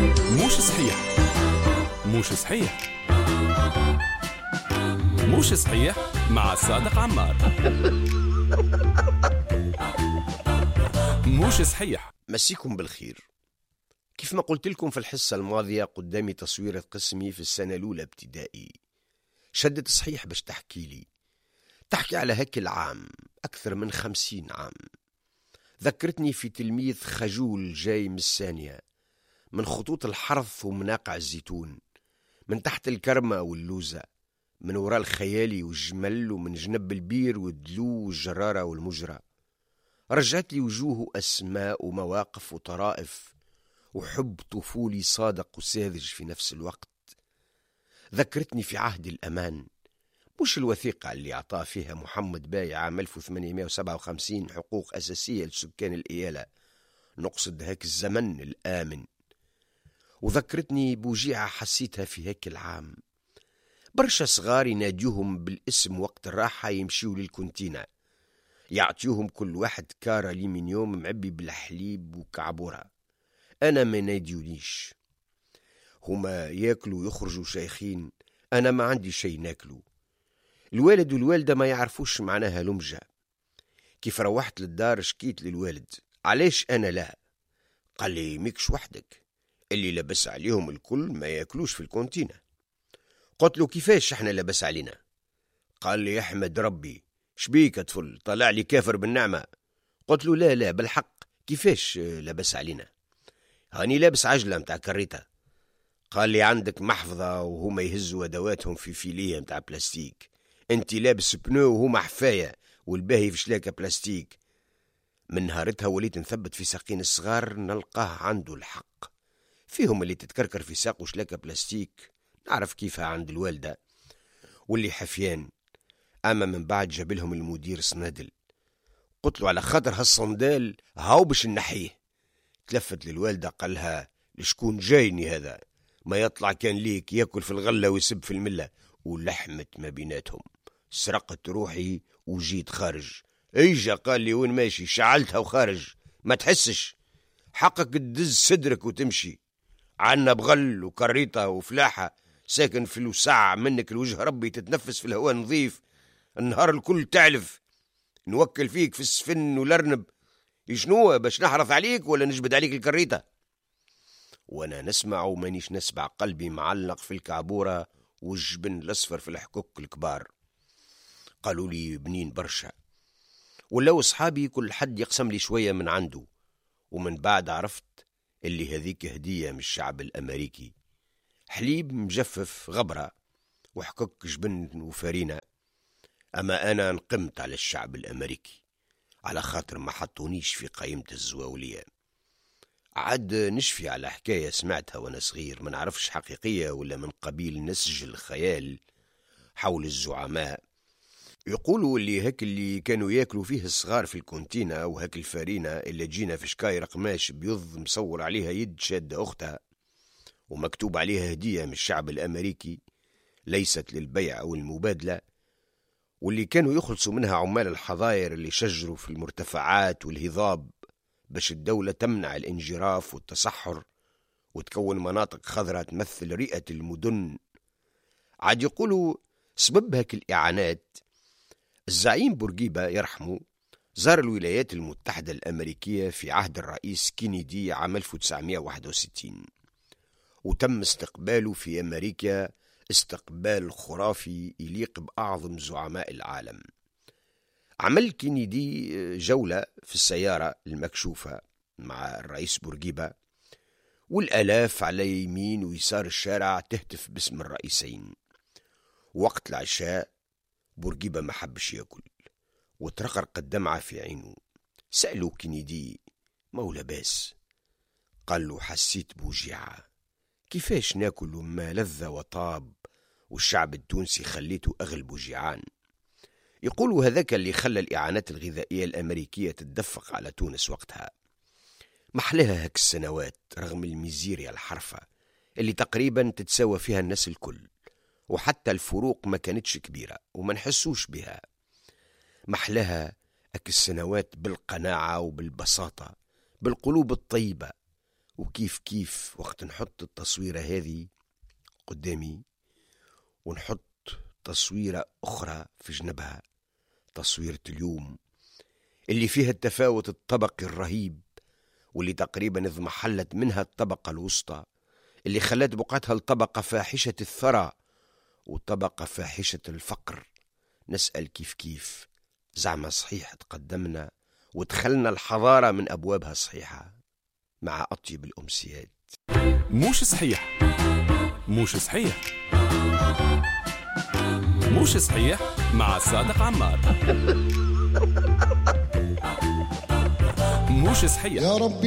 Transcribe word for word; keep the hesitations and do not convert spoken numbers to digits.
موش صحيح موش صحيح موش صحيح مع صادق عمار. موش صحيح. مسيكم بالخير. كيف ما قلت لكم في الحصة الماضية، قدامي تصويرة قسمي في السنة الأولى ابتدائي. شدت صحيح باش تحكي لي تحكي على هيك العام أكثر من خمسين عام. ذكرتني في تلميذ خجول جاي من الثانية، من خطوط الحرث ومناقع الزيتون، من تحت الكرمة واللوزة، من وراء الخيالي والجمل، ومن جنب البير والدلو والجرارة والمجرى. رجعت لي وجوه أسماء ومواقف وطرائف وحب طفولي صادق وساذج في نفس الوقت. ذكرتني في عهد الأمان، مش الوثيقة اللي أعطاه فيها محمد باي عام ألف وثمانمائة وسبعة وخمسين حقوق أساسية لسكان الإيالة، نقصد هيك الزمن الآمن. وذكرتني بوجيعة حسيتها في هيك العام. برشا صغار يناديوهم بالاسم وقت الراحة يمشيوا للكونتينة، يعطيوهم كل واحد كارة ليمينيوم معبي بالحليب وكعبورة. أنا ما ناديونيش، هما ياكلوا يخرجوا شيخين، أنا ما عندي شي ناكلو. الوالد والوالدة ما يعرفوش معناها لمجة. كيف روحت للدار شكيت للوالد علاش أنا لا؟ قال لي ميكش وحدك، اللي لبس عليهم الكل ما ياكلوش في الكونتينة. قلت له كيفاش احنا لبس علينا؟ قال لي احمد ربي، شبيك طفل طلع لي كافر بالنعمة؟ قلت له لا لا بالحق كيفاش لبس علينا؟ هاني لابس عجلة متاع كريتة. قال لي عندك محفظة وهما يهزوا أدواتهم في فيلية متاع بلاستيك، انت لابس بنو وهما حفاية والباهي في شلاكة بلاستيك. من نهارتها وليت نثبت في ساقين الصغار نلقاه عنده الحق، فيهم اللي تتكركر في ساق وشلاكة بلاستيك نعرف كيفها عند الوالدة، واللي حفيان. أما من بعد جابلهم المدير صنادل. قلت له على خاطر هالصندال هاو باش نحيه. تلفت للوالدة قالها لشكون جايني هذا؟ ما يطلع كان ليك ياكل في الغلة ويسب في الملة. ولحمت ما بيناتهم. سرقت روحي وجيت خارج. ايجا قال لي وين ماشي؟ شعلتها وخارج. ما تحسش حقك تدز صدرك وتمشي. عنا بغل وكريطة وفلاحة ساكن في الوسع منك الوجه ربي، تتنفس في الهواء نظيف النهار الكل تعلف. نوكل فيك في السفن والارنب يشنوه باش نحرث عليك ولا نجبد عليك الكريطة؟ وانا نسمع ومانيش نسمع، قلبي معلق في الكعبورة والجبن الاصفر في الحكوك الكبار. قالوا لي بنين برشا، ولو اصحابي كل حد يقسم لي شوية من عنده. ومن بعد عرفت اللي هذيك هدية من الشعب الأمريكي، حليب مجفف غبرة وحكوك جبن وفارينة. أما أنا نقمت على الشعب الأمريكي على خاطر ما حطونيش في قائمة الزواولية. عاد نشفي على حكاية سمعتها وأنا صغير، ما نعرفش حقيقية ولا من قبيل نسج الخيال، حول الزعماء. يقولوا اللي هيك اللي كانوا ياكلوا فيه الصغار في الكونتينة، وهيك الفارينة اللي تجينا في شكاير قماش بيض مصور عليها يد شادة أختها ومكتوب عليها هدية من الشعب الأمريكي ليست للبيع أو المبادلة، واللي كانوا يخلصوا منها عمال الحظاير اللي شجروا في المرتفعات والهضاب باش الدولة تمنع الانجراف والتصحر وتكون مناطق خضراء تمثل رئة المدن. عاد يقولوا سبب هيك الإعانات الزعيم بورقيبة يرحمه زار الولايات المتحدة الأمريكية في عهد الرئيس كينيدي عام ألف وتسعمائة وواحد وستين، وتم استقباله في أمريكا استقبال خرافي يليق بأعظم زعماء العالم. عمل كينيدي جولة في السيارة المكشوفة مع الرئيس بورقيبة، والآلاف على يمين ويسار الشارع تهتف باسم الرئيسين. وقت العشاء بورقيبة ما حبش يأكل وترقرق الدمعة في عينه. سألوا كينيدي مولا باس، قال له حسيت بوجيعة، كيفاش ناكل ما لذ وطاب والشعب التونسي خليته أغلب جيعان؟ يقولوا هذاك اللي خلى الإعانات الغذائية الأمريكية تدفق على تونس وقتها. محلها هك السنوات رغم الميزيريا الحرفة اللي تقريبا تتساوى فيها الناس الكل، وحتى الفروق ما كانتش كبيرة وما نحسوش بها. محلها هك السنوات بالقناعة وبالبساطة، بالقلوب الطيبة، وكيف كيف وقت نحط التصويرة هذه قدامي ونحط تصويرة أخرى في جنبها، تصويرة اليوم اللي فيها التفاوت الطبقي الرهيب، واللي تقريبا اضمحلت منها الطبقة الوسطى، اللي خلت بقعتها الطبقة فاحشة الثرى وطبقة فاحشة الفقر. نسأل كيف كيف زعما صحيح تقدمنا ودخلنا الحضارة من أبوابها صحيحة مع أطيب الأمسيات. موش صحيح موش صحيح موش صحيح مع صادق عمار. موش صحيح. يا ربي